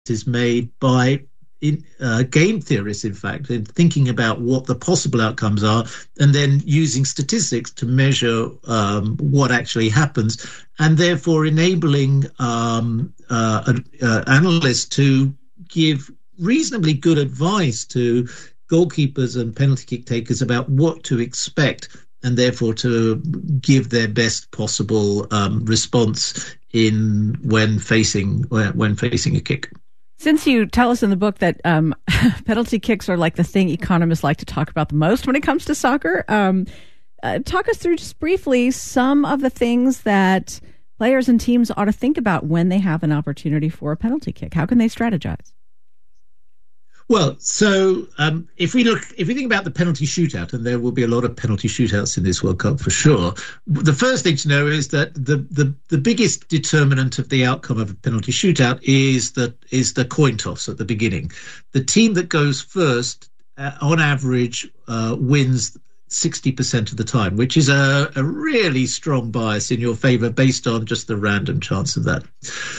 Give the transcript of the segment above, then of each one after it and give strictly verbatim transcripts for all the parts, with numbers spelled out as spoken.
is made by in, uh, game theorists, in fact, in thinking about what the possible outcomes are and then using statistics to measure um, what actually happens, and therefore enabling um, uh, uh, analysts to give reasonably good advice to goalkeepers and penalty kick takers about what to expect, and therefore to give their best possible um, response in when facing when facing a kick. Since you tell us in the book that um, penalty kicks are like the thing economists like to talk about the most when it comes to soccer, um, uh, talk us through just briefly some of the things that players and teams ought to think about when they have an opportunity for a penalty kick. How can they strategize? Well, so um, if we look, if we think about the penalty shootout, and there will be a lot of penalty shootouts in this World Cup for sure, the first thing to know is that the the, the biggest determinant of the outcome of a penalty shootout is the is the coin toss at the beginning. The team that goes first, uh, on average, uh, wins sixty percent of the time, which is a, a really strong bias in your favour based on just the random chance of that.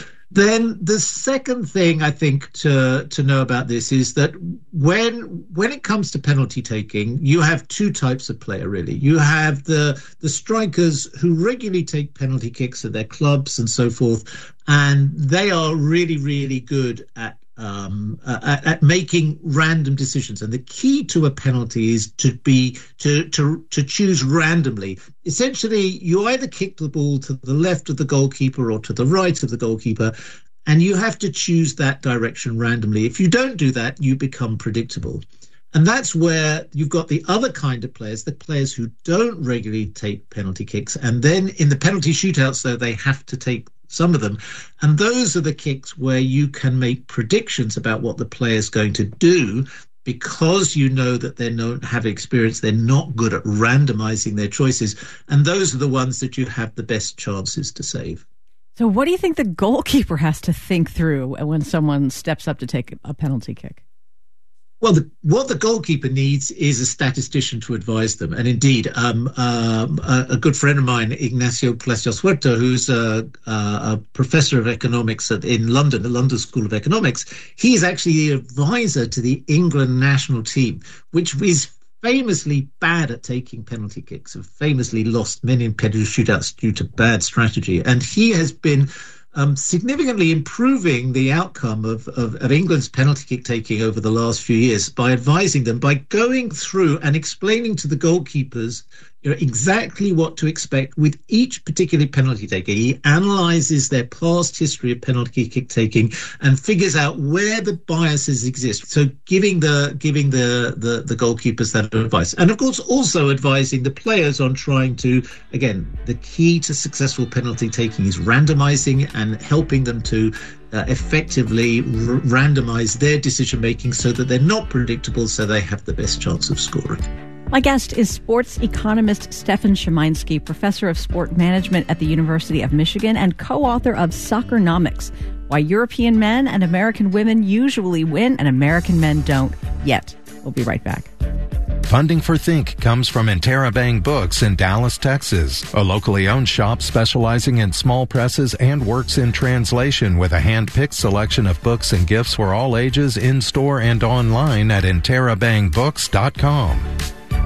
Then the second thing I think to to know about this is that when when it comes to penalty taking, you have two types of player, really. You have the the strikers who regularly take penalty kicks at their clubs and so forth, and they are really, really good at um, at, at making random decisions. And the key to a penalty is to be to to to choose randomly. Essentially, you either kick the ball to the left of the goalkeeper or to the right of the goalkeeper, and you have to choose that direction randomly. If you don't do that, you become predictable. And that's where you've got the other kind of players, the players who don't regularly take penalty kicks. And then in the penalty shootouts, though, they have to take some of them. And those are the kicks where you can make predictions about what the player's going to do, because you know that they don't have experience, they're not good at randomizing their choices. And those are the ones that you have the best chances to save. So what do you think the goalkeeper has to think through when someone steps up to take a penalty kick? Well, the, what the goalkeeper needs is a statistician to advise them. And indeed, um, um, a, a good friend of mine, Ignacio Palacios Huerta, who's a, a professor of economics at, in London, the London School of Economics, he is actually the advisor to the England national team, which is famously bad at taking penalty kicks, have famously lost many penalty shootouts due to bad strategy. And he has been Um, significantly improving the outcome of, of, of England's penalty kick taking over the last few years by advising them, by going through and explaining to the goalkeepers, you know, exactly what to expect with each particular penalty taker. He analyzes their past history of penalty kick taking and figures out where the biases exist. So giving the giving the, the, the goalkeepers that advice. And of course, also advising the players on trying to, again, the key to successful penalty taking is randomizing and helping them to uh, effectively r- randomize their decision making so that they're not predictable, so they have the best chance of scoring. My guest is sports economist Stefan Szymański, professor of sport management at the University of Michigan and co-author of Soccernomics, Why European Men and American Women Usually Win and American Men Don't Yet. We'll be right back. Funding for Think comes from Interabang Books in Dallas, Texas, a locally owned shop specializing in small presses and works in translation with a hand-picked selection of books and gifts for all ages in-store and online at interabang books dot com.